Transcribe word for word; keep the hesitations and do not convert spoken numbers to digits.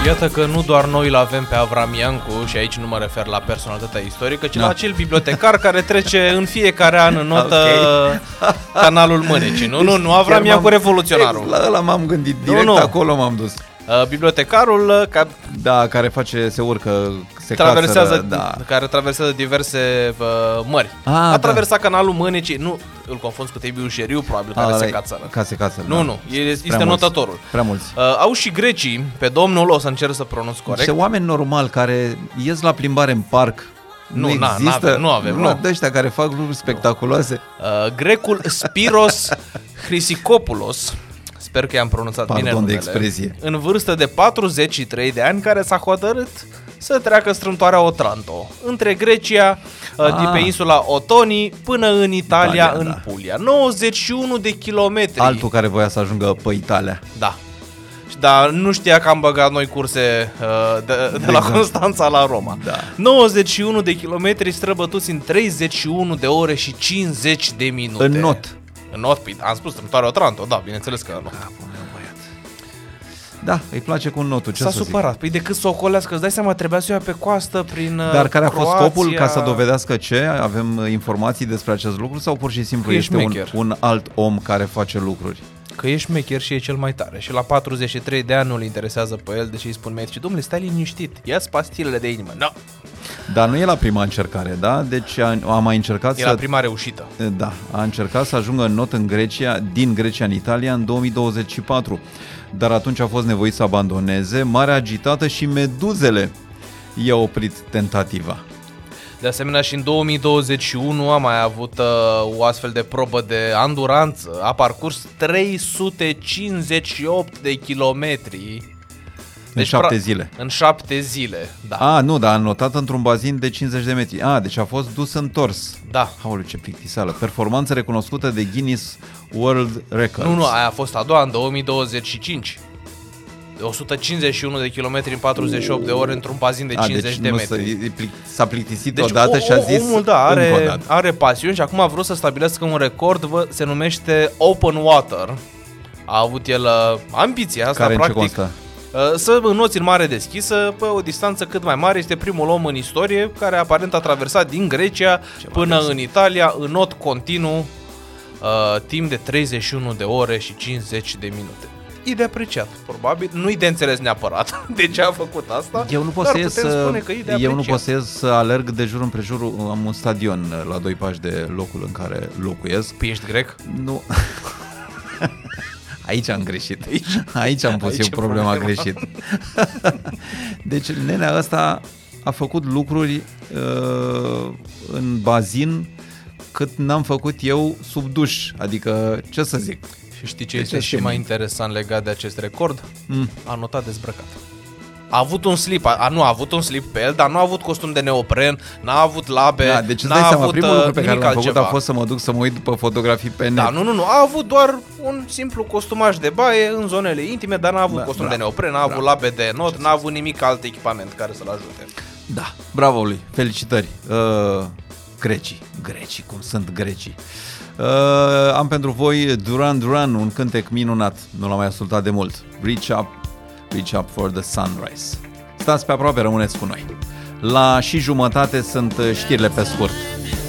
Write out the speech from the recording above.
Iată că nu doar noi îl avem pe Avram Iancu, și aici nu mă refer la personalitatea istorică, ci da. la acel bibliotecar care trece în fiecare an în notă okay. Canalul Mânecii. Nu, nu, nu, Avram Iancu revoluționarul. La ăla m-am gândit, direct nu, nu. acolo m-am dus. Uh, bibliotecarul ca... da, care face, se urcă, se traversează, cațără, da. care traversează diverse uh, mări. Ah, A da. traversat canalul Mânecii, nu, îl confunzi cu Tibiu Șeriu, probabil, care A, se cațără. Ca se cațără. Nu, da. nu, este Prea notătorul. Mulți. Prea mulți. Uh, au și grecii, pe domnul, o să încerc să pronunț corect. Niște oameni normali care ies la plimbare în parc. Nu, nu na, există, nu avem, nu. De ăștia care fac lucruri spectaculoase. Uh, grecul Spiros Hrisicopoulos, sper că i-am pronunțat Pardon bine numele, de expresie. în vârstă de patruzeci și trei de ani, care s-a hotărât să treacă strâmtoarea Otranto între Grecia, ah. de pe insula Otoni, până în Italia, Italia în da. Puglia. nouăzeci și unu de kilometri. Altul care voia să ajungă pe Italia. Da. Dar nu știa că am băgat noi curse uh, de, de exact. la Constanța la Roma. Da. nouăzeci și unu de kilometri străbătuți în treizeci și unu de ore și cincizeci de minute. În not. În not, am spus strâmtoarea Otranto, da, bineînțeles că nu. Da, îi place cu notul, ce S-a să supărat. zic? Păi decât să ocolească, îți dai seama, trebuia să o ia pe coastă prin Dar care a fost Croația... scopul, ca să dovedească ce? Avem informații despre acest lucru sau pur și simplu că este un, un alt om care face lucruri? Că e șmecher și e cel mai tare. Și la patruzeci și trei de ani nu-l interesează pe el, deși îi spun medici, domnule, stai liniștit, ia-ți pastilele de inimă. No. Dar nu e la prima încercare, da? Deci a, a mai încercat e să... la prima reușită. Da, a încercat să ajungă în not în Grecia, din Grecia în Italia în două mii douăzeci și patru. Dar atunci a fost nevoit să abandoneze, marea agitată și meduzele i-au oprit tentativa. De asemenea, și în două mii douăzeci și unu a mai avut uh, o astfel de probă de anduranță. A parcurs trei sute cincizeci și opt de kilometri. În deci, șapte zile. În șapte zile, da. A, nu, dar a notat într-un bazin de cincizeci de metri. A, deci a fost dus întors. Da. Aoleu, ce plictiseală. Performanță recunoscută de Guinness World Records. Nu, nu, aia a fost a doua, în două mii douăzeci și cinci. o sută cincizeci și unu de kilometri în patruzeci și opt de ore într-un bazin de cincizeci a, deci de metri. Nu s-a plictisit deci odată o, și a zis omul, da, are, încă are pasiuni și acum a vrut să stabilească un record, vă, se numește Open Water. A avut el uh, ambiția asta, care practic. În ce constă? Să înnoți în mare deschisă pe o distanță cât mai mare. Este primul om în istorie care aparent a traversat din Grecia ce până în Italia în not continuu uh, timp de treizeci și unu de ore și cincizeci de minute. E de apreciat, probabil. Nu-i de înțeles neapărat de ce a făcut asta. Eu nu pot să ies să, eu nu pot să ies să alerg de jur împrejur. Am un stadion la doi pași de locul în care locuiesc. Păi ești grec? Nu. Aici am greșit. Aici, Aici am pus Aici eu problema, problema greșit. Deci nenea ăsta a făcut lucruri uh, în bazin cât n-am făcut eu sub duș. Adică, ce să zic? Și știi ce este și mai interesant legat de acest record? Mm. A notat dezbrăcat. A avut un slip, a, nu a avut un slip pe el, dar nu a avut costum de neopren, n-a avut labe, da, deci n-a seama, avut primul lucru pe care l-am altceva. făcut a fost să mă duc să mă uit după fotografii pe net. Da, nu, nu, nu, a avut doar un simplu costumaj de baie în zonele intime, dar n-a avut da, costum bravo, de neopren, n-a avut labe de not, ce n-a avut nimic alt echipament care să-l ajute. Da, bravo lui, felicitări. Uh, grecii, grecii, cum sunt grecii. Uh, am pentru voi Duran Duran, un cântec minunat, nu l-am mai ascultat de mult. Reach up, reach up for the sunrise. Stați pe aproape, rămâneți cu noi. La și jumătate sunt știrile pe scurt.